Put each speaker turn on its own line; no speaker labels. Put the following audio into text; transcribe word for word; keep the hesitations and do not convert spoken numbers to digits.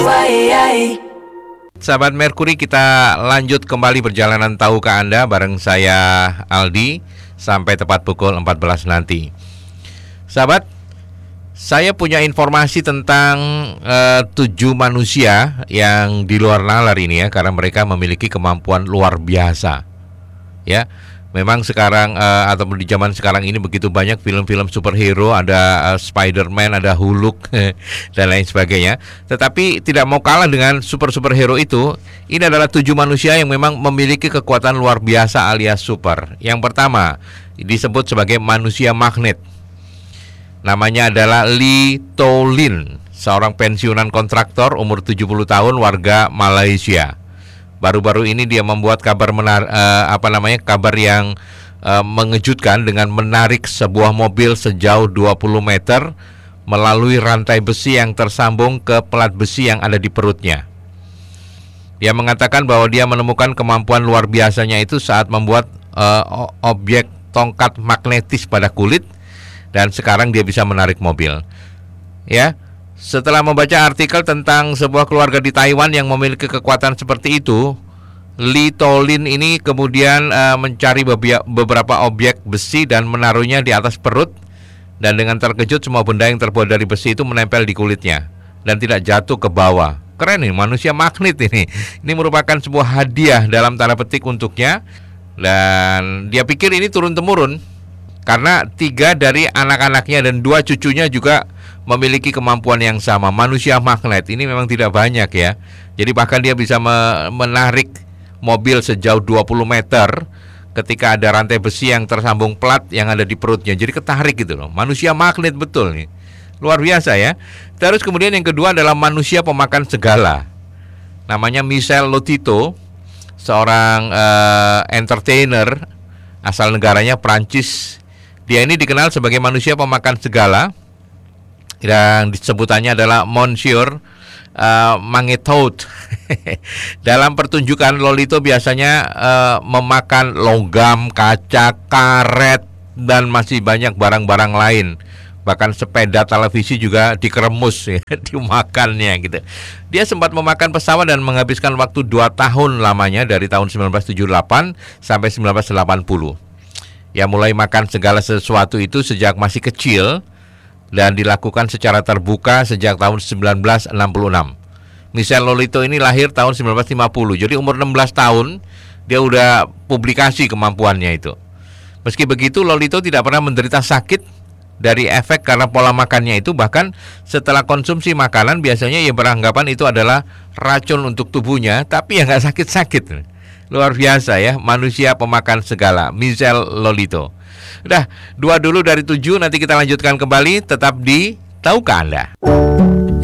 Sahabat Merkuri, kita lanjut kembali perjalanan tahukah Anda bareng saya Aldi sampai tepat pukul empat belas nanti. Sahabat, saya punya informasi tentang uh, tujuh manusia yang di luar nalar ini ya, karena mereka memiliki kemampuan luar biasa. Ya, memang sekarang uh, ataupun di zaman sekarang ini begitu banyak film-film superhero, ada uh, Spider-Man, ada Hulk dan lain sebagainya. Tetapi tidak mau kalah dengan super-superhero itu, ini adalah tujuh manusia yang memang memiliki kekuatan luar biasa alias super. Yang pertama disebut sebagai manusia magnet. Namanya adalah Lee To Lin, seorang pensiunan kontraktor umur tujuh puluh tahun, warga Malaysia. Baru-baru ini dia membuat kabar menar, uh, apa namanya kabar yang uh, mengejutkan dengan menarik sebuah mobil sejauh dua puluh meter melalui rantai besi yang tersambung ke pelat besi yang ada di perutnya. Dia mengatakan bahwa dia menemukan kemampuan luar biasanya itu saat membuat uh, objek tongkat magnetis pada kulit, dan sekarang dia bisa menarik mobil. Ya. Setelah membaca artikel tentang sebuah keluarga di Taiwan yang memiliki kekuatan seperti itu, Lee To Lin ini kemudian uh, mencari beberapa objek besi dan menaruhnya di atas perut, dan dengan terkejut semua benda yang terbuat dari besi itu menempel di kulitnya dan tidak jatuh ke bawah. Keren nih, manusia magnet ini. Ini merupakan sebuah hadiah dalam tanda petik untuknya, dan dia pikir ini turun-temurun karena tiga dari anak-anaknya dan dua cucunya juga memiliki kemampuan yang sama, manusia magnet. Ini memang tidak banyak ya. Jadi bahkan dia bisa me- menarik mobil sejauh dua puluh meter ketika ada rantai besi yang tersambung pelat yang ada di perutnya. Jadi ketarik gitu loh. Manusia magnet betul nih. Luar biasa ya. Terus kemudian yang kedua adalah manusia pemakan segala. Namanya Michel Lotito, seorang uh, entertainer asal negaranya Prancis. Dia ini dikenal sebagai manusia pemakan segala, dan sebutannya adalah Monsieur uh, Mangetout. Dalam pertunjukan, Lolito biasanya uh, memakan logam, kaca, karet, dan masih banyak barang-barang lain. Bahkan sepeda televisi juga dikeremus ya, dimakannya gitu. Dia sempat memakan pesawat dan menghabiskan waktu dua tahun lamanya, dari tahun sembilan belas tujuh puluh delapan sampai sembilan belas delapan puluh. Ya, mulai makan segala sesuatu itu sejak masih kecil dan dilakukan secara terbuka sejak tahun sembilan belas enam puluh enam. Michel Lolito ini lahir tahun sembilan belas lima puluh. Jadi umur enam belas tahun dia udah publikasi kemampuannya itu. Meski begitu, Lolito tidak pernah menderita sakit dari efek karena pola makannya itu. Bahkan setelah konsumsi makanan biasanya ia beranggapan itu adalah racun untuk tubuhnya, tapi ya nggak sakit-sakit. Luar biasa ya, manusia pemakan segala, Michel Lolito. Udah, dua dulu dari tujuh, nanti kita lanjutkan kembali, tetap di Tahukah Anda?